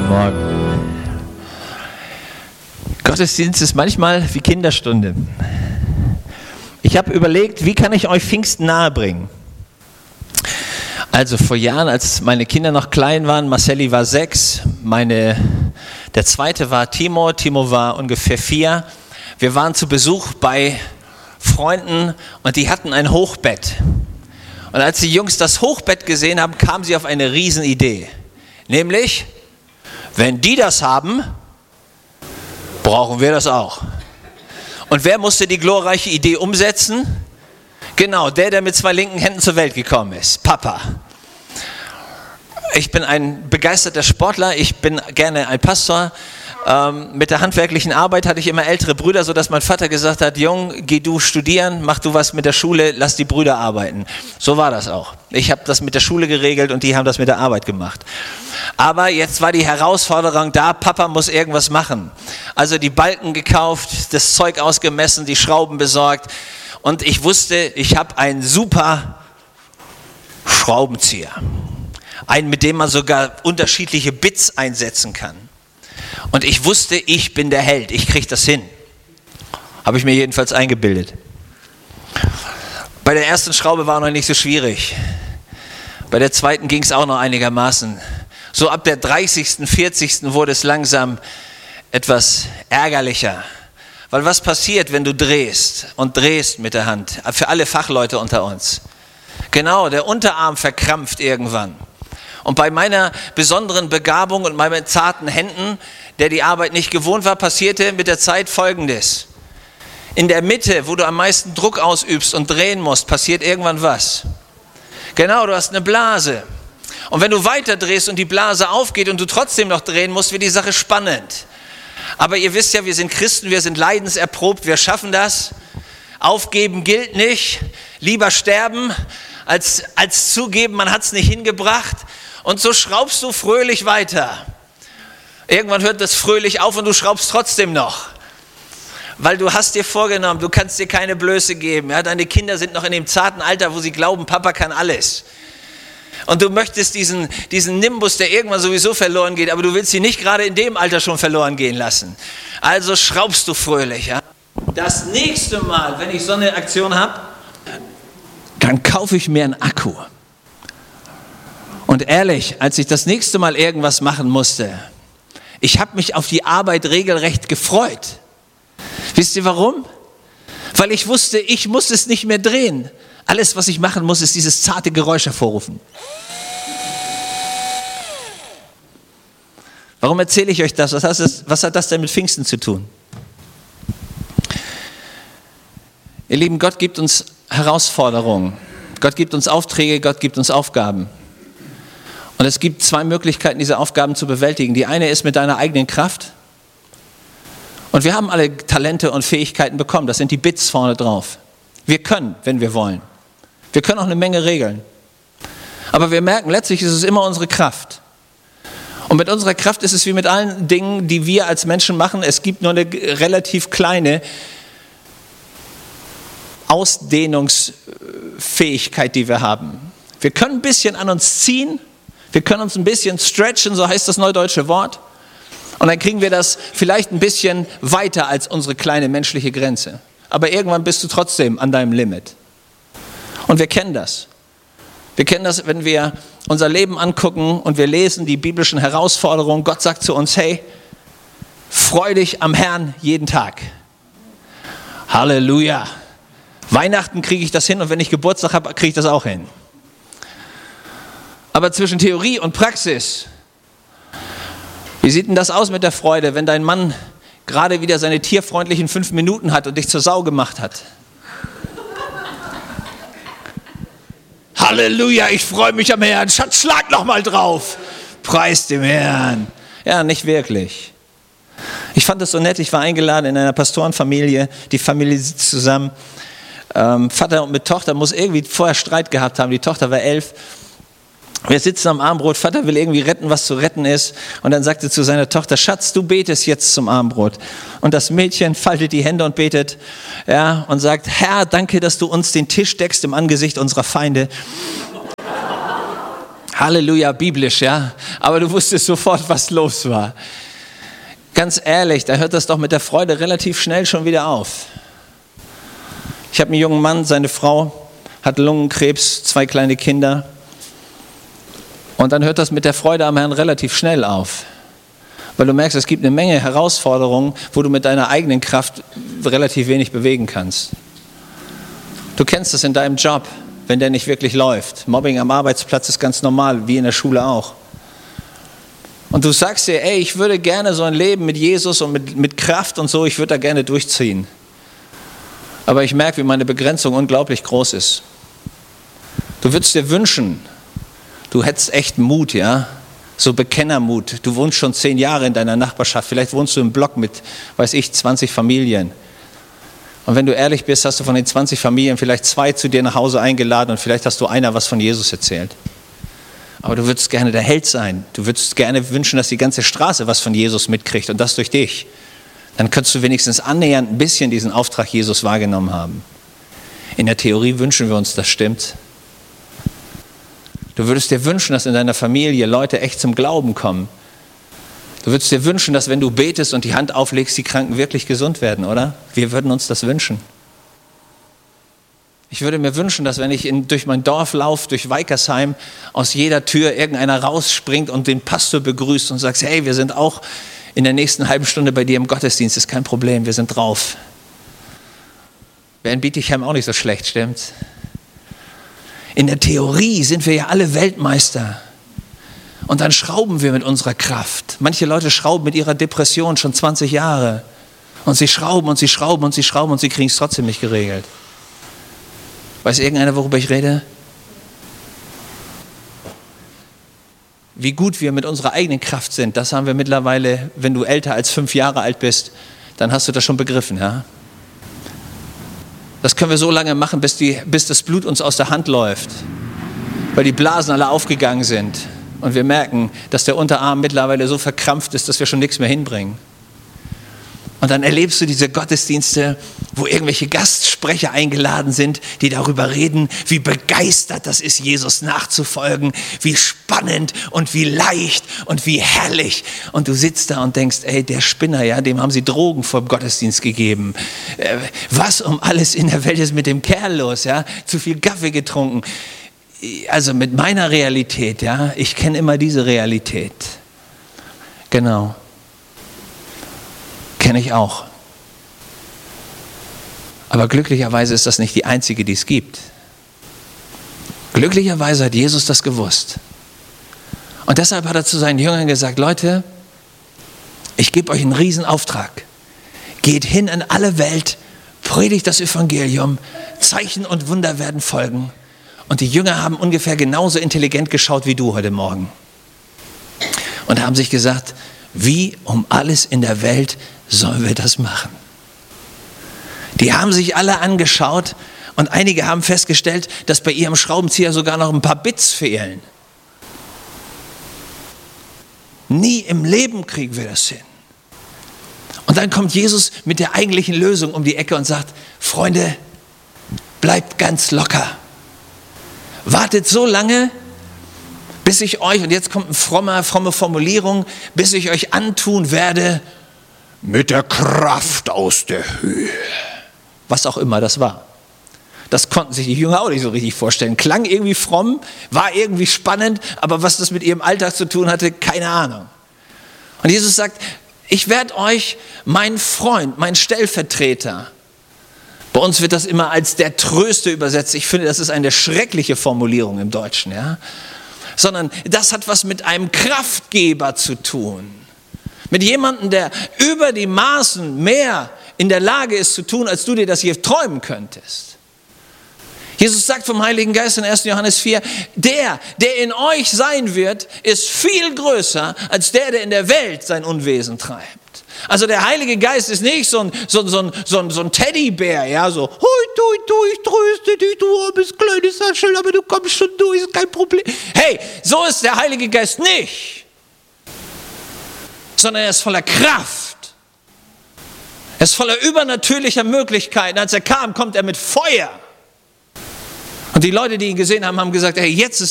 Morgen. Gottesdienst ist manchmal wie Kinderstunde. Ich habe überlegt, wie kann ich euch Pfingsten nahebringen? Also vor Jahren, als meine Kinder noch klein waren, Marcelli war 6, der zweite war Timo war ungefähr 4. Wir waren zu Besuch bei Freunden und die hatten ein Hochbett. Und als die Jungs das Hochbett gesehen haben, kamen sie auf eine Riesenidee. Nämlich, wenn die das haben, brauchen wir das auch. Und wer musste die glorreiche Idee umsetzen? Genau, der mit 2 linken Händen zur Welt gekommen ist, Papa. Ich bin ein begeisterter Sportler, ich bin gerne ein Pastor. Mit der handwerklichen Arbeit hatte ich immer ältere Brüder, sodass mein Vater gesagt hat, Jung, geh du studieren, mach du was mit der Schule, lass die Brüder arbeiten. So war das auch. Ich habe das mit der Schule geregelt und die haben das mit der Arbeit gemacht. Aber jetzt war die Herausforderung da, Papa muss irgendwas machen. Also die Balken gekauft, das Zeug ausgemessen, die Schrauben besorgt und ich wusste, ich habe einen super Schraubenzieher. Einen, mit dem man sogar unterschiedliche Bits einsetzen kann. Und ich wusste, ich bin der Held, ich kriege das hin. Habe ich mir jedenfalls eingebildet. Bei der ersten Schraube war noch nicht so schwierig. Bei der zweiten ging es auch noch einigermaßen. So ab der 30., 40. wurde es langsam etwas ärgerlicher. Weil was passiert, wenn du drehst und drehst mit der Hand? Für alle Fachleute unter uns. Genau, der Unterarm verkrampft irgendwann. Und bei meiner besonderen Begabung und meinen zarten Händen, der die Arbeit nicht gewohnt war, passierte mit der Zeit Folgendes. In der Mitte, wo du am meisten Druck ausübst und drehen musst, passiert irgendwann was. Genau, du hast eine Blase. Und wenn du weiter drehst und die Blase aufgeht und du trotzdem noch drehen musst, wird die Sache spannend. Aber ihr wisst ja, wir sind Christen, wir sind leidenserprobt, wir schaffen das. Aufgeben gilt nicht. Lieber sterben, als zugeben, man hat es nicht hingebracht. Und so schraubst du fröhlich weiter. Irgendwann hört das fröhlich auf und du schraubst trotzdem noch. Weil du hast dir vorgenommen, du kannst dir keine Blöße geben. Ja, deine Kinder sind noch in dem zarten Alter, wo sie glauben, Papa kann alles. Und du möchtest diesen Nimbus, der irgendwann sowieso verloren geht, aber du willst ihn nicht gerade in dem Alter schon verloren gehen lassen. Also schraubst du fröhlich. Ja? Das nächste Mal, wenn ich so eine Aktion habe, dann kaufe ich mir einen Akku. Und ehrlich, als ich das nächste Mal irgendwas machen musste, ich habe mich auf die Arbeit regelrecht gefreut. Wisst ihr warum? Weil ich wusste, ich muss es nicht mehr drehen. Alles, was ich machen muss, ist dieses zarte Geräusch hervorrufen. Warum erzähle ich euch das? Was hat das denn mit Pfingsten zu tun? Ihr Lieben, Gott gibt uns Herausforderungen. Gott gibt uns Aufträge, Gott gibt uns Aufgaben. Und es gibt 2 Möglichkeiten, diese Aufgaben zu bewältigen. Die eine ist mit deiner eigenen Kraft. Und wir haben alle Talente und Fähigkeiten bekommen. Das sind die Bits vorne drauf. Wir können, wenn wir wollen. Wir können auch eine Menge regeln. Aber wir merken, letztlich ist es immer unsere Kraft. Und mit unserer Kraft ist es wie mit allen Dingen, die wir als Menschen machen. Es gibt nur eine relativ kleine Ausdehnungsfähigkeit, die wir haben. Wir können ein bisschen an uns ziehen. Wir können uns ein bisschen stretchen, so heißt das neudeutsche Wort. Und dann kriegen wir das vielleicht ein bisschen weiter als unsere kleine menschliche Grenze. Aber irgendwann bist du trotzdem an deinem Limit. Und wir kennen das. Wir kennen das, wenn wir unser Leben angucken und wir lesen die biblischen Herausforderungen. Gott sagt zu uns, hey, freu dich am Herrn jeden Tag. Halleluja. Weihnachten kriege ich das hin und wenn ich Geburtstag habe, kriege ich das auch hin. Aber zwischen Theorie und Praxis, wie sieht denn das aus mit der Freude, wenn dein Mann gerade wieder seine tierfreundlichen 5 Minuten hat und dich zur Sau gemacht hat? Halleluja, ich freue mich am Herrn. Schatz, schlag noch mal drauf. Preis dem Herrn. Ja, nicht wirklich. Ich fand das so nett, ich war eingeladen in einer Pastorenfamilie, die Familie sitzt zusammen. Vater mit Tochter muss irgendwie vorher Streit gehabt haben, die Tochter war 11. Wir sitzen am Abendbrot, Vater will irgendwie retten, was zu retten ist. Und dann sagte zu seiner Tochter, Schatz, du betest jetzt zum Abendbrot. Und das Mädchen faltet die Hände und betet, ja, und sagt, Herr, danke, dass du uns den Tisch deckst im Angesicht unserer Feinde. Halleluja, biblisch, ja. Aber du wusstest sofort, was los war. Ganz ehrlich, da hört das doch mit der Freude relativ schnell schon wieder auf. Ich habe einen jungen Mann, seine Frau hat Lungenkrebs, 2 kleine Kinder. Und dann hört das mit der Freude am Herrn relativ schnell auf. Weil du merkst, es gibt eine Menge Herausforderungen, wo du mit deiner eigenen Kraft relativ wenig bewegen kannst. Du kennst das in deinem Job, wenn der nicht wirklich läuft. Mobbing am Arbeitsplatz ist ganz normal, wie in der Schule auch. Und du sagst dir, ey, ich würde gerne so ein Leben mit Jesus und mit Kraft und so, ich würde da gerne durchziehen. Aber ich merke, wie meine Begrenzung unglaublich groß ist. Du würdest dir wünschen, du hättest echt Mut, ja, so Bekennermut. Du wohnst schon 10 Jahre in deiner Nachbarschaft, vielleicht wohnst du im Block mit, 20 Familien. Und wenn du ehrlich bist, hast du von den 20 Familien vielleicht 2 zu dir nach Hause eingeladen und vielleicht hast du einer was von Jesus erzählt. Aber du würdest gerne der Held sein. Du würdest gerne wünschen, dass die ganze Straße was von Jesus mitkriegt und das durch dich. Dann könntest du wenigstens annähernd ein bisschen diesen Auftrag Jesus wahrgenommen haben. In der Theorie wünschen wir uns, das stimmt. Du würdest dir wünschen, dass in deiner Familie Leute echt zum Glauben kommen. Du würdest dir wünschen, dass wenn du betest und die Hand auflegst, die Kranken wirklich gesund werden, oder? Wir würden uns das wünschen. Ich würde mir wünschen, dass wenn ich durch mein Dorf laufe, durch Weikersheim, aus jeder Tür irgendeiner rausspringt und den Pastor begrüßt und sagt, hey, wir sind auch in der nächsten halben Stunde bei dir im Gottesdienst, ist kein Problem, wir sind drauf. Wäre in Bietigheim auch nicht so schlecht, stimmt's? In der Theorie sind wir ja alle Weltmeister. Und dann schrauben wir mit unserer Kraft. Manche Leute schrauben mit ihrer Depression schon 20 Jahre. Und sie schrauben und sie schrauben und sie schrauben und sie kriegen es trotzdem nicht geregelt. Weiß irgendeiner, worüber ich rede? Wie gut wir mit unserer eigenen Kraft sind, das haben wir mittlerweile, wenn du älter als 5 Jahre alt bist, dann hast du das schon begriffen, ja? Das können wir so lange machen, bis das Blut uns aus der Hand läuft, weil die Blasen alle aufgegangen sind und wir merken, dass der Unterarm mittlerweile so verkrampft ist, dass wir schon nichts mehr hinbringen. Und dann erlebst du diese Gottesdienste, wo irgendwelche Gastsprecher eingeladen sind, die darüber reden, wie begeistert das ist, Jesus nachzufolgen, wie spannend und wie leicht und wie herrlich. Und du sitzt da und denkst, ey, der Spinner, ja, dem haben sie Drogen vor dem Gottesdienst gegeben. Was um alles in der Welt ist mit dem Kerl los, ja? Zu viel Kaffee getrunken. Also mit meiner Realität, ja, ich kenne immer diese Realität. Genau. Kenne ich auch. Aber glücklicherweise ist das nicht die einzige, die es gibt. Glücklicherweise hat Jesus das gewusst. Und deshalb hat er zu seinen Jüngern gesagt, Leute, ich gebe euch einen Riesenauftrag. Geht hin in alle Welt, predigt das Evangelium, Zeichen und Wunder werden folgen. Und die Jünger haben ungefähr genauso intelligent geschaut wie du heute Morgen. Und haben sich gesagt, wie um alles in der Welt sollen wir das machen? Die haben sich alle angeschaut und einige haben festgestellt, dass bei ihrem Schraubenzieher sogar noch ein paar Bits fehlen. Nie im Leben kriegen wir das hin. Und dann kommt Jesus mit der eigentlichen Lösung um die Ecke und sagt, Freunde, bleibt ganz locker. Wartet so lange, bis ich euch, und jetzt kommt eine fromme Formulierung, bis ich euch antun werde, mit der Kraft aus der Höhe. Was auch immer das war. Das konnten sich die Jünger auch nicht so richtig vorstellen. Klang irgendwie fromm, war irgendwie spannend, aber was das mit ihrem Alltag zu tun hatte, keine Ahnung. Und Jesus sagt, ich werde euch meinen Freund, meinen Stellvertreter, bei uns wird das immer als der Tröster übersetzt. Ich finde, das ist eine schreckliche Formulierung im Deutschen, ja. Sondern das hat was mit einem Kraftgeber zu tun. Mit jemandem, der über die Maßen mehr in der Lage ist zu tun, als du dir das hier träumen könntest. Jesus sagt vom Heiligen Geist in 1. Johannes 4, der in euch sein wird, ist viel größer als der in der Welt sein Unwesen treibt. Also der Heilige Geist ist nicht so ein Teddybär, ja, so, ich tröste dich, du armes kleines Sachel, aber du kommst schon durch, ist kein Problem. Hey, so ist der Heilige Geist nicht. Sondern er ist voller Kraft. Er ist voller übernatürlicher Möglichkeiten. Als er kam, kommt er mit Feuer. Und die Leute, die ihn gesehen haben, haben gesagt, hey, jetzt ist